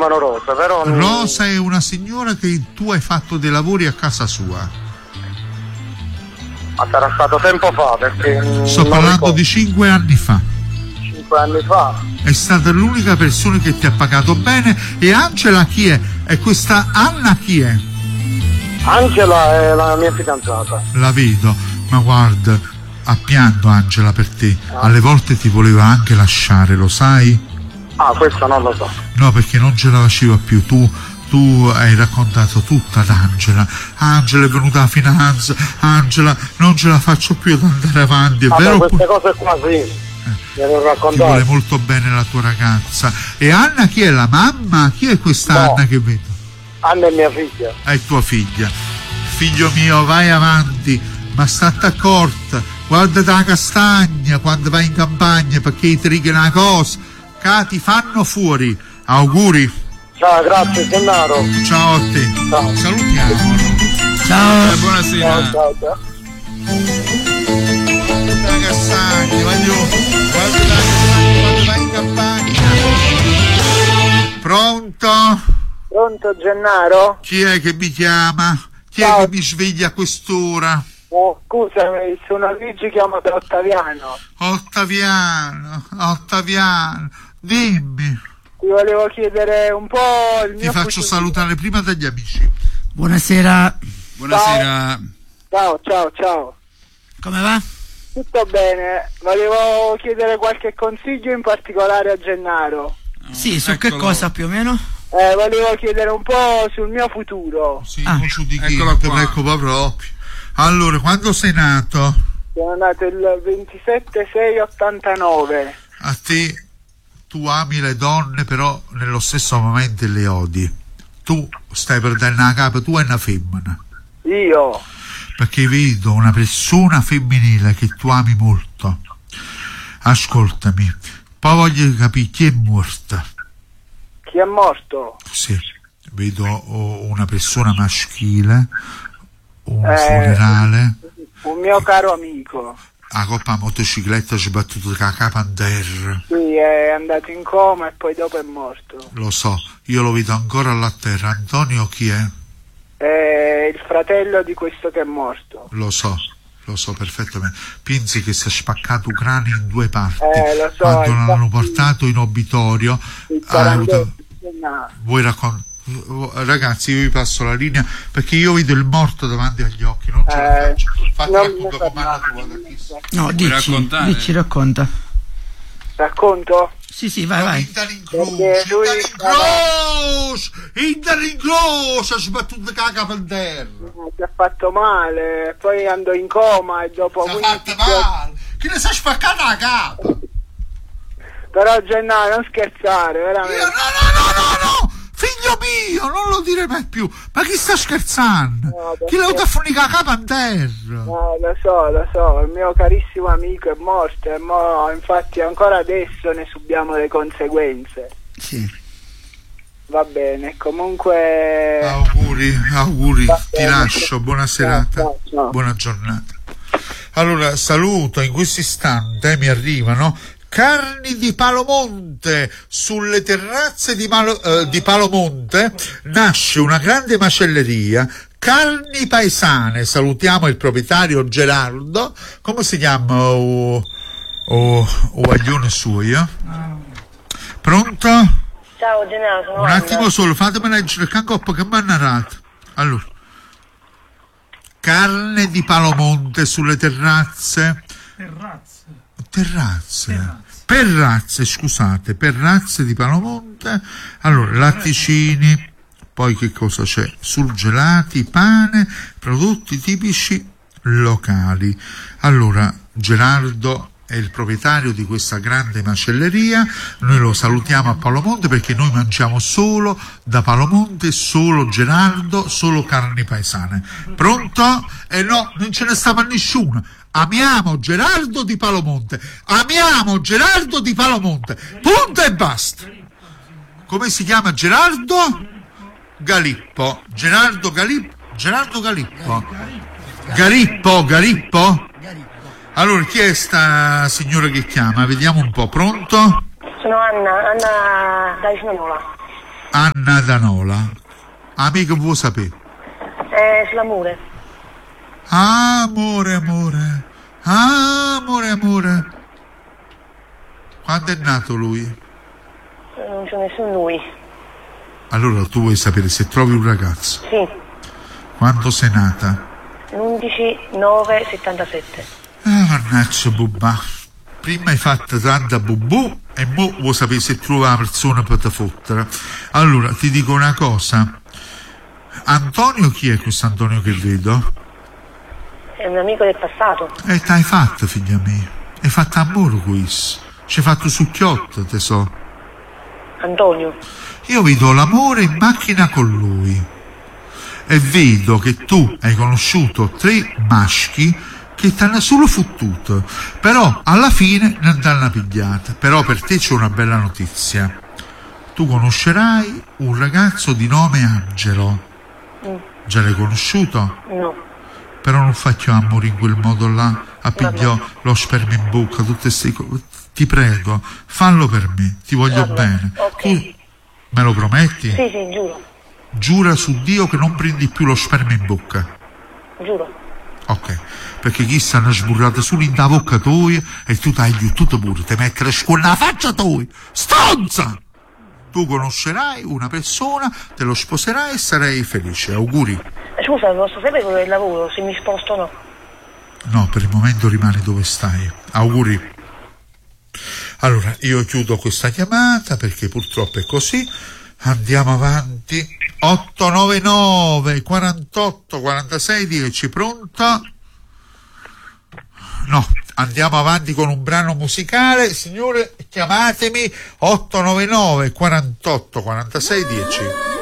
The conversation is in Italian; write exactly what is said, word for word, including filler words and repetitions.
chiamano Rosa, però... Rosa è una signora che tu hai fatto dei lavori a casa sua. Ma sarà stato tempo fa, perché... Sto parlando di cinque anni fa. Cinque anni fa. È stata l'unica persona che ti ha pagato bene. E Angela chi è? E questa Anna chi è? Angela è la mia fidanzata. La vedo, ma guarda, ha pianto Angela per te. Alle volte ti voleva anche lasciare, lo sai? Ah, questo non lo so. No, perché non ce la faceva più. Tu, tu hai raccontato tutta ad Angela. Angela è venuta la finanza. Angela, non ce la faccio più ad andare avanti. È ah, vero? Queste cose qua sì. Eh, ti vuole molto bene la tua ragazza. E Anna chi è? La mamma? Chi è questa no. Anna che vedo? Anna è mia figlia. È tua figlia. Figlio mio, vai avanti, ma state accorta. Guardate la castagna quando vai in campagna, perché ti righe una cosa. Che ti fanno fuori. Auguri. Ciao, grazie Gennaro. Ciao a te. Ciao. Salutiamo. Ciao, eh, buonasera. Ciao, ciao, ciao. La castagna, vai giù. Guardate la castagna quando vai in campagna. Pronto? Pronto Gennaro? Chi è che mi chiama? Chi Ciao. è che mi sveglia a quest'ora? Oh, scusami, sono Luigi, chiamo da Ottaviano. Ottaviano, Ottaviano, dimmi. Ti volevo chiedere un po' il Ti mio faccio futuro. salutare prima dagli amici. Buonasera. Buonasera. Ciao, ciao, ciao. Come va? Tutto bene, volevo chiedere qualche consiglio in particolare a Gennaro. Sì, su Eccolo. che cosa più o meno? Eh, volevo chiedere un po' sul mio futuro. Sì, Ah, non su di chi, eccolo non te qua. preoccupa proprio. Allora, quando sei nato? Sono nato il ventisette sei ottantanove. A te, tu ami le donne, però nello stesso momento le odi. Tu stai perdendo la capa, tu hai una femmina. Io? Perché vedo una persona femminile che tu ami molto. Ascoltami, poi voglio capire chi è morta. Chi è morto? Sì, vedo oh, una persona maschile, un Eh, funerale, Un mio caro amico. la coppa motocicletta ci è battuto con la capa in terra. Sì, è andato in coma e poi dopo è morto. Lo so, io lo vedo ancora là a terra. Antonio chi è? È il fratello di questo che è morto. Lo so, lo so perfettamente. Pensi che si è spaccato un cranio in due parti. Eh, lo so, Quando infatti- l'hanno portato in obitorio, Il ha avuto... quarantotto, no. Vuoi raccontare? Ragazzi, io vi passo la linea perché io vedo il morto davanti agli occhi, non ce la Eh, faccio. Fatti non racconto mi come la fa tua da chi sta. No, Vuoi dici, raccontare? dici, racconta. Racconto? Sì, sì, vai, vai. Inter in croce, Perché lui- Inter in croce, Inter in croce, ha sbattuto la capa in terra. Eh, Si è fatto male, poi andò in coma e dopo Si è quindici fatta male. Chi ne si è spaccata la capa? Però Gennaro, non scherzare, Io, veramente. no, no, no, no, no. Figlio mio, non lo dire mai più. Ma chi sta scherzando? No, perché- Chi l'ha avuto a fornicare la capa in terra? No, lo so, lo so, il mio carissimo amico è morto e mo, infatti ancora adesso ne subiamo le conseguenze. Sì. Va bene, comunque... Auguri, auguri, Va ti bene. lascio, buona serata, Ciao, ciao. buona giornata. Allora, saluto, in questo istante eh, mi arrivano carni di Palomonte. Sulle terrazze di, Malo- eh, di Palomonte nasce una grande macelleria, Carni Paesane. Salutiamo il proprietario Gerardo. Come si chiama o, o, o aglione suo? eh? Pronto? Ciao Gennaro, sono Un Anna. attimo solo, fatemi leggere il cancoppo che mi ha narrato. Allora, carne di Palomonte sulle terrazze. Terrazze. Terrazze. Perrazze, scusate, perrazze di Palomonte. Allora, latticini, poi che cosa c'è? Surgelati, pane, prodotti tipici locali. Allora, Gerardo è il proprietario di questa grande macelleria, noi lo salutiamo a Palomonte perché noi mangiamo solo da Palomonte, solo Gerardo, solo carni paesane. Pronto? E no, non ce ne stava nessuno. Amiamo Gerardo di Palomonte, amiamo Gerardo di Palomonte, punto e basta. Come si chiama Gerardo? Galippo. Gerardo Galippo. Gerardo Galippo. Garippo, Garippo? Allora, chi è sta signora che chiama? Vediamo un po', pronto? Sono Anna, Anna da Ismenola. Anna da Nola. Amico, vuoi sapere? Eh, sull'amore. Amore, amore. Amore, amore. Quando è nato lui? Non c'è nessun lui. Allora tu vuoi sapere se trovi un ragazzo. Sì, Quando sei nata? l'undici nove settantasette. Ah, mannaggia bubà. Prima hai fatto tanta bubù e mo vuoi sapere se trova una persona per te fottere. Allora ti dico una cosa. Antonio, chi è questo Antonio che vedo? È un amico del passato. E t'hai fatto, figlia mia. Hai fatto amore questo. Ci hai fatto succhiotto, te so. Antonio. Io vedo l'amore in macchina con lui. E vedo che tu hai conosciuto tre maschi che t'hanno solo fottuto. Però alla fine non t'hanno pigliata. Però per te c'è una bella notizia. Tu conoscerai un ragazzo di nome Angelo. Mm. Già l'hai conosciuto? No. Però non faccio amore in quel modo là, a pigliò lo sperma in bocca, tutte queste cose. Ti prego, fallo per me, ti voglio Vabbè, bene. ok. Tu me lo prometti? Sì, sì, giuro. Giura su Dio che non prendi più lo sperma in bocca. Giuro. Ok, perché chi stanno sburrata solo in da bocca tua e tu tagli tutto pure, ti mettere scuola nella faccia tua. Stronza! Tu conoscerai una persona, te lo sposerai e sarai felice. Auguri. Scusa, posso sapere quello del lavoro, se mi sposto o no? No, per il momento rimani dove stai. Auguri. Allora, io chiudo questa chiamata perché purtroppo è così. Andiamo avanti. otto nove nove quarantotto quarantasei dieci, pronta? No, andiamo avanti con un brano musicale. Signore, chiamatemi otto nove nove quarantotto quarantasei dieci.